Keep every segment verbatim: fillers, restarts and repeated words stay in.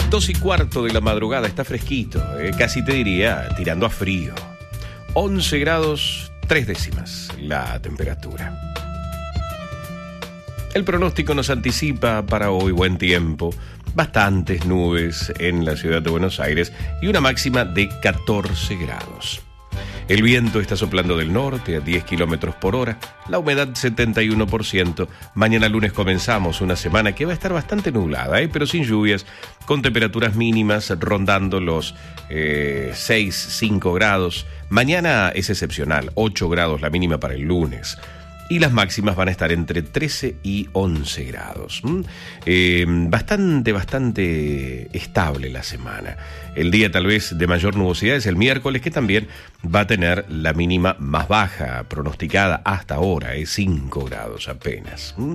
Dos y cuarto de la madrugada, está fresquito, eh, casi te diría tirando a frío. once grados, tres décimas la temperatura. El pronóstico nos anticipa para hoy buen tiempo, bastantes nubes en la ciudad de Buenos Aires y una máxima de catorce grados. El viento está soplando del norte a diez kilómetros por hora, la humedad setenta y uno por ciento. Mañana lunes comenzamos una semana que va a estar bastante nublada, ¿eh? pero sin lluvias, con temperaturas mínimas rondando los eh, seis, cinco grados. Mañana es excepcional, ocho grados la mínima para el lunes. Y las máximas van a estar entre trece y once grados. ¿Mm? Eh, bastante, bastante estable la semana. El día tal vez de mayor nubosidad es el miércoles, que también va a tener la mínima más baja pronosticada hasta ahora, es cinco grados apenas. ¿Mm?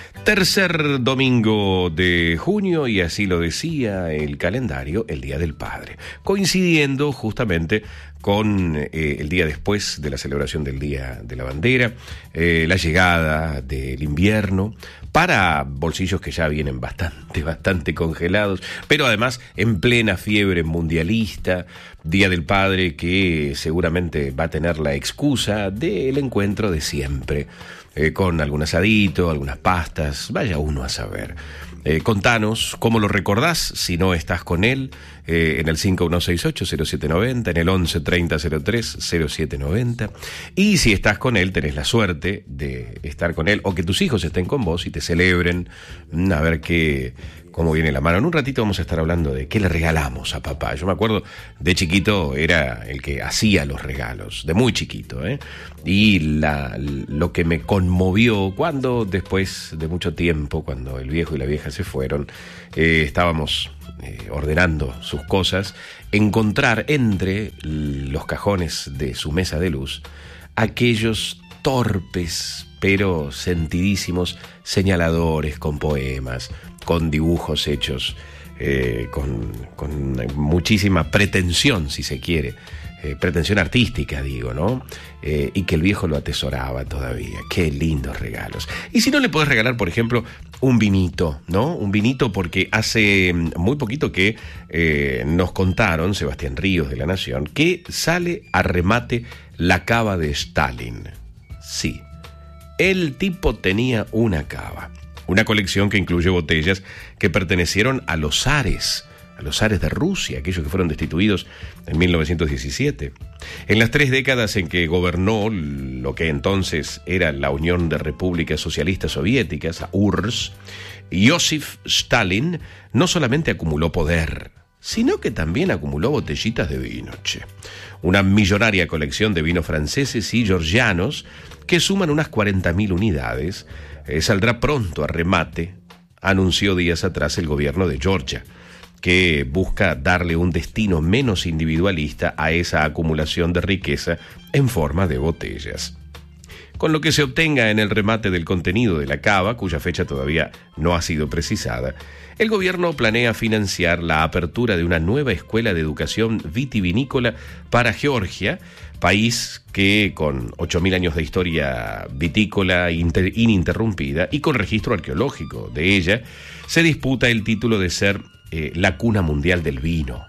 Tercer domingo de junio, y así lo decía el calendario, el Día del Padre, coincidiendo justamente con eh, el día después de la celebración del Día de la Bandera, eh, la llegada del invierno, para bolsillos que ya vienen bastante, bastante congelados, pero además en plena fiebre mundialista, Día del Padre que seguramente va a tener la excusa del encuentro de siempre, eh, con algún asadito, algunas pastas, vaya uno a saber. Eh, contanos cómo lo recordás si no estás con él, eh, en el cinco uno seis ocho cero siete nueve cero, en el once treinta cero tres cero siete noventa, y si estás con él tenés la suerte de estar con él o que tus hijos estén con vos y te celebren, a ver qué, cómo viene la mano. En un ratito vamos a estar hablando de qué le regalamos a papá. Yo me acuerdo, de chiquito era el que hacía los regalos, de muy chiquito, ¿eh? Y la, lo que me conmovió cuando después de mucho tiempo, cuando el viejo y la vieja se fueron, eh, estábamos eh, ordenando sus cosas, encontrar entre los cajones de su mesa de luz aquellos torpes pero sentidísimos señaladores con poemas, con dibujos hechos eh, con, con muchísima pretensión, si se quiere, eh, pretensión artística, digo, ¿no? Eh, y que el viejo lo atesoraba todavía. Qué lindos regalos. Y si no le podés regalar, por ejemplo, un vinito, ¿no? Un vinito, porque hace muy poquito que eh, nos contaron, Sebastián Ríos de La Nación, que sale a remate la cava de Stalin. Sí, el tipo tenía una cava. Una colección que incluye botellas que pertenecieron a los zares, a los zares de Rusia, aquellos que fueron destituidos en mil novecientos diecisiete. En las tres décadas en que gobernó lo que entonces era la Unión de Repúblicas Socialistas Soviéticas, U R S S, Joseph Stalin no solamente acumuló poder, sino que también acumuló botellitas de vino, che. Una millonaria colección de vinos franceses y georgianos que suman unas cuarenta mil unidades. Eh, saldrá pronto a remate, anunció días atrás el gobierno de Georgia, que busca darle un destino menos individualista a esa acumulación de riqueza en forma de botellas. Con lo que se obtenga en el remate del contenido de la cava, cuya fecha todavía no ha sido precisada, el gobierno planea financiar la apertura de una nueva escuela de educación vitivinícola para Georgia, país que con ocho mil años de historia vitícola inter- ininterrumpida y con registro arqueológico de ella, se disputa el título de ser eh, la cuna mundial del vino.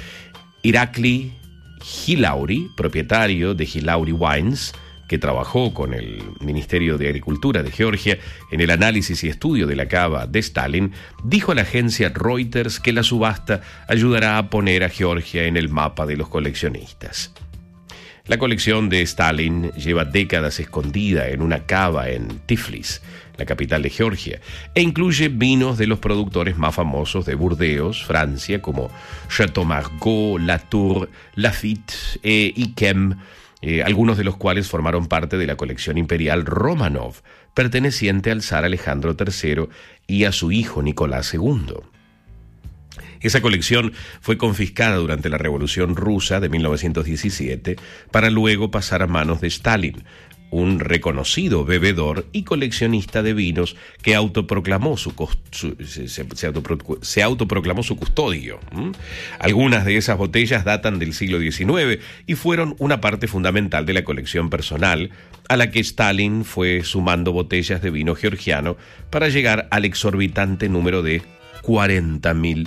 Irakli Hilauri, propietario de Hilauri Wines, que trabajó con el Ministerio de Agricultura de Georgia en el análisis y estudio de la cava de Stalin, dijo a la agencia Reuters que la subasta ayudará a poner a Georgia en el mapa de los coleccionistas. La colección de Stalin lleva décadas escondida en una cava en Tiflis, la capital de Georgia, e incluye vinos de los productores más famosos de Burdeos, Francia, como Chateau Margaux, Latour, Lafite e Yquem, Eh, algunos de los cuales formaron parte de la colección imperial Romanov, perteneciente al zar Alejandro tercero y a su hijo Nicolás segundo. Esa colección fue confiscada durante la Revolución Rusa de mil novecientos diecisiete para luego pasar a manos de Stalin, un reconocido bebedor y coleccionista de vinos que autoproclamó su, su, se, se, autopro, se autoproclamó su custodio. ¿Mm? Algunas de esas botellas datan del siglo diecinueve y fueron una parte fundamental de la colección personal, a la que Stalin fue sumando botellas de vino georgiano para llegar al exorbitante número de cuarenta mil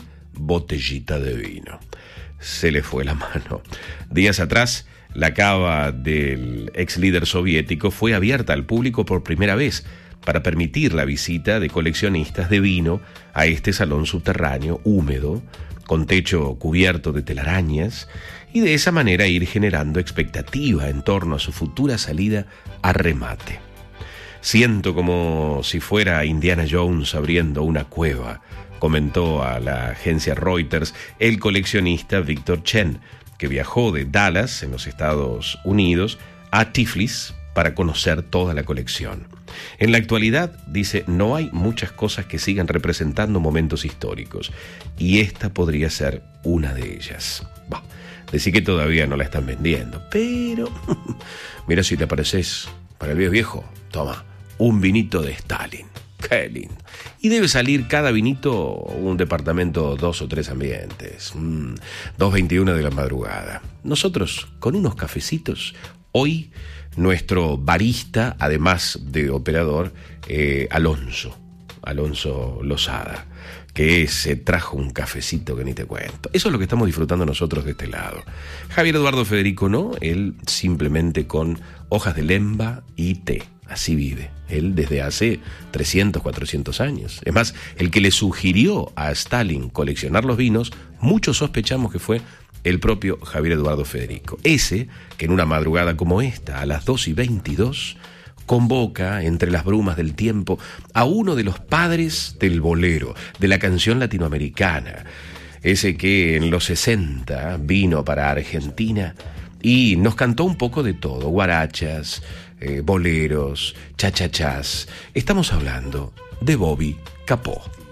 botellita de vino. Se le fue la mano. Días atrás, la cava del ex líder soviético fue abierta al público por primera vez para permitir la visita de coleccionistas de vino a este salón subterráneo húmedo, con techo cubierto de telarañas, y de esa manera ir generando expectativa en torno a su futura salida a remate. Siento como si fuera Indiana Jones abriendo una cueva, comentó a la agencia Reuters el coleccionista Victor Chen, que viajó de Dallas, en los Estados Unidos, a Tiflis para conocer toda la colección. En la actualidad, dice, no hay muchas cosas que sigan representando momentos históricos, y esta podría ser una de ellas. Bah, decí que todavía no la están vendiendo, pero mira si te pareces para el viejo viejo, toma, un vinito de Stalin. Qué lindo. Y debe salir cada vinito un departamento dos o tres ambientes. Mm, dos veintiuno de la madrugada. Nosotros, con unos cafecitos, hoy nuestro barista, además de operador, eh, Alonso, Alonso Lozada, que se trajo un cafecito que ni te cuento. Eso es lo que estamos disfrutando nosotros de este lado. Javier Eduardo Federico no, él simplemente con hojas de lemba y té. Así vive, él desde hace trescientos, cuatrocientos años. Es más, el que le sugirió a Stalin coleccionar los vinos, muchos sospechamos que fue el propio Javier Eduardo Federico. Ese que en una madrugada como esta, a las dos y veintidós, convoca entre las brumas del tiempo a uno de los padres del bolero, de la canción latinoamericana. Ese que en los sesenta vino para Argentina y nos cantó un poco de todo, guarachas, eh, boleros, chachachás. Estamos hablando de Bobby Capó.